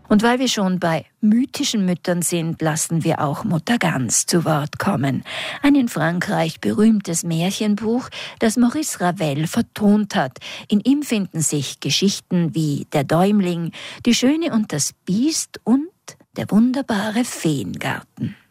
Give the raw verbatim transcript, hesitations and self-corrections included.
Und weil wir schon bei mythischen Müttern sind, lassen wir auch Mutter Gans zu Wort kommen. Ein in Frankreich berühmtes Märchenbuch, das Maurice Ravel vertont hat. In ihm finden sich Geschichten wie Der Däumling, Die Schöne und das Biest und Der wunderbare Feengarten.